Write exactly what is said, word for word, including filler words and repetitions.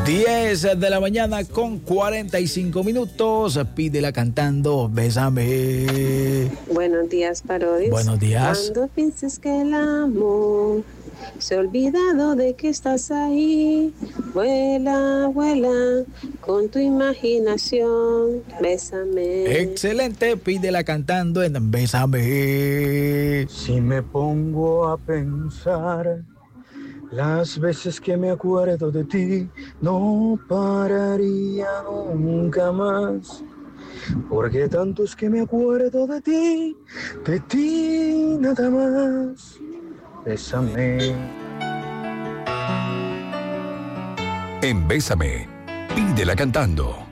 diez de la mañana con cuarenta y cinco minutos. Pídela cantando Bésame. Buenos días, Parodies. Buenos días. Cuando pienses que el amor se ha olvidado de que estás ahí, vuela, vuela con tu imaginación. Bésame. Excelente. Pídela cantando en Bésame. Si me pongo a pensar las veces que me acuerdo de ti, no pararía nunca más, porque tantos que me acuerdo de ti, de ti nada más. Bésame. En Bésame, pídela cantando.